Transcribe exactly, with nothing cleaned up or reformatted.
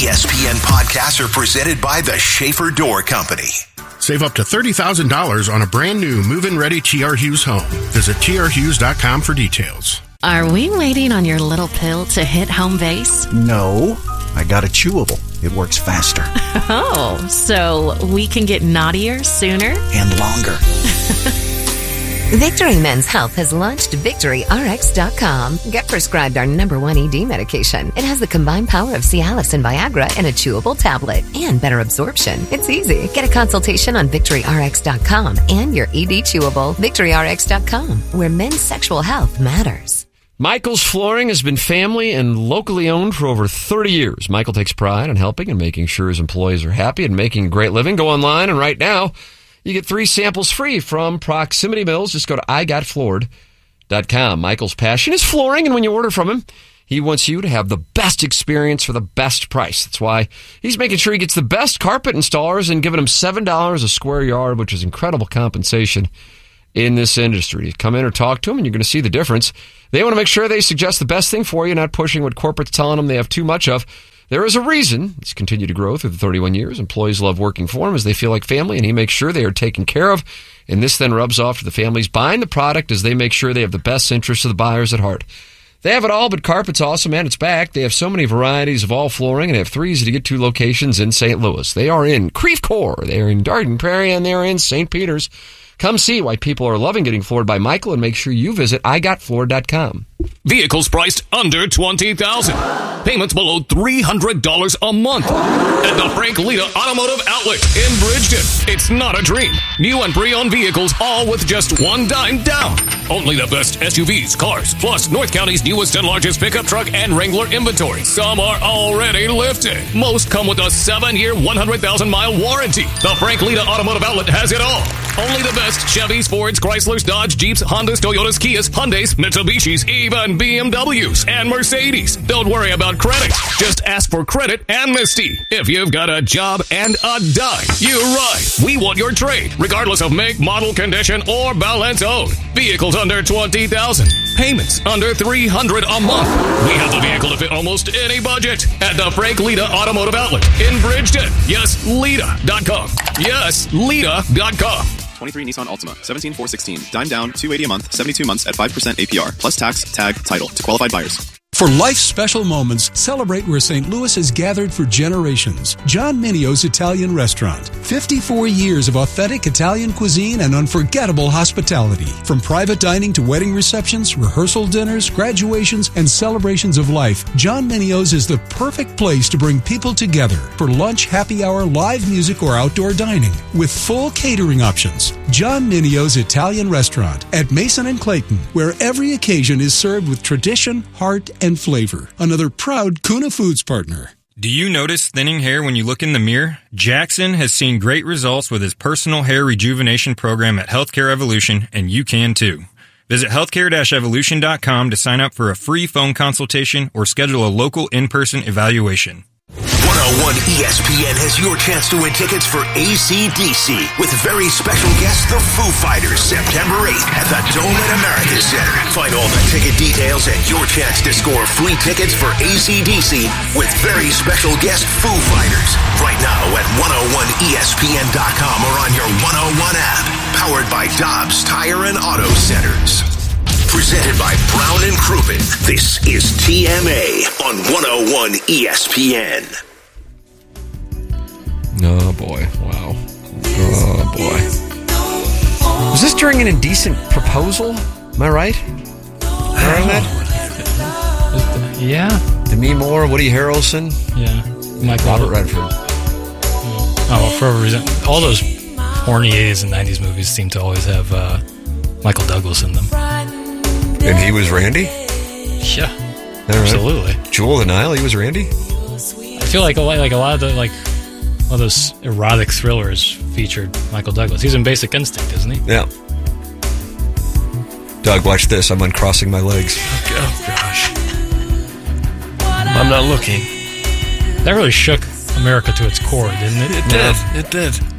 E S P N podcasts are presented by the Schaefer Door Company. Save up to thirty thousand dollars on a brand new move-in ready T R Hughes home. Visit T R Hughes dot com for details. Are we waiting on your little pill to hit home base? No, I got a chewable. It works faster. Oh, so we can get naughtier sooner? And longer. Victory Men's Health has launched Victory R X dot com. Get prescribed our number one E D medication. It has the combined power of Cialis and Viagra in a chewable tablet and better absorption. It's easy. Get a consultation on Victory R X dot com and your E D chewable. Victory R X dot com, where men's sexual health matters. Michael's Flooring has been family and locally owned for over thirty years. Michael takes pride in helping and making sure his employees are happy and making a great living. Go online, and right now, you get three samples free from Proximity Mills. Just go to I got floored dot com. Michael's passion is flooring, and when you order from him, he wants you to have the best experience for the best price. That's why he's making sure he gets the best carpet installers and giving them seven dollars a square yard, which is incredible compensation in this industry. Come in or talk to them, and you're going to see the difference. They want to make sure they suggest the best thing for you, not pushing what corporate's telling them they have too much of. There is a reason he's continued to grow through the thirty-one years. Employees love working for him as they feel like family, and he makes sure they are taken care of. And this then rubs off to the families buying the product as they make sure they have the best interests of the buyers at heart. They have it all, but carpet's awesome, and it's back. They have so many varieties of all flooring, and they have three easy-to-get-to locations in Saint Louis. They are in Creve Coeur, they are in Garden Prairie, and they are in Saint Peters. Come see why people are loving getting floored by Michael, and make sure you visit I got floored dot com. Vehicles priced under twenty thousand dollars. Payments below three hundred dollars a month. At the Frank Lita Automotive Outlet in Bridgeton. It's not a dream. New and pre-owned vehicles, all with just one dime down. Only the best S U Vs, cars, plus North County's newest and largest pickup truck and Wrangler inventory. Some are already lifted. Most come with a seven-year, one hundred thousand mile warranty. The Frank Lita Automotive Outlet has it all. Only the best Chevys, Fords, Chryslers, Dodge, Jeeps, Hondas, Toyotas, Kias, Hyundais, Mitsubishis, even B M Ws and Mercedes. Don't worry about credit. Just ask for credit amnesty. If you've got a job and a dime, you're right. We want your trade, regardless of make, model, condition, or balance owed. Vehicles under twenty thousand dollars. Payments under three hundred dollars a month. We have the vehicle to fit almost any budget at the Frank Lita Automotive Outlet in Bridgeton. Yes, Lita dot com. Yes, Lita dot com. twenty-three Nissan Altima, seventeen four sixteen, dime down, two hundred eighty dollars a month, seventy-two months at five percent A P R, plus tax, tag, title to qualified buyers. For life's special moments, celebrate where Saint Louis has gathered for generations. John Minio's Italian Restaurant. fifty-four years of authentic Italian cuisine and unforgettable hospitality. From private dining to wedding receptions, rehearsal dinners, graduations, and celebrations of life, John Minio's is the perfect place to bring people together for lunch, happy hour, live music, or outdoor dining. With full catering options. John Minio's Italian Restaurant at Mason and Clayton, where every occasion is served with tradition, heart, and flavor. Another proud Kuna Foods partner. Do you notice thinning hair when you look in the mirror? Jackson has seen great results with his personal hair rejuvenation program at Healthcare Evolution, and you can too. Visit healthcare dash evolution dot com to sign up for a free phone consultation or schedule a local in-person evaluation. one oh one E S P N has your chance to win tickets for A C D C with very special guest, the Foo Fighters, September eighth at the Dome at America Center. Find all the ticket details and your chance to score free tickets for A C D C with very special guest, Foo Fighters. Right now at one oh one E S P N dot com or on your one oh one app. Powered by Dobbs Tire and Auto Centers. Presented by Brown and Crouppen. This is T M A on one oh one E S P N. Oh, boy. Wow. Oh, boy. Was this during an indecent proposal? Am I right? During that? Yeah. Demi Moore, Woody Harrelson. Yeah. Michael Robert Redford. Oh, for a reason. All those horny eighties and nineties movies seem to always have uh, Michael Douglas in them. And he was Randy? Yeah. Right. Absolutely. Jewel of the Nile, he was Randy? I feel like a lot, like a lot of the, like, all those erotic thrillers featured Michael Douglas. He's in Basic Instinct, isn't he? Yeah. Doug, watch this. I'm uncrossing my legs. Oh, gosh. I'm not looking. That really shook America to its core, didn't it? It did. It did.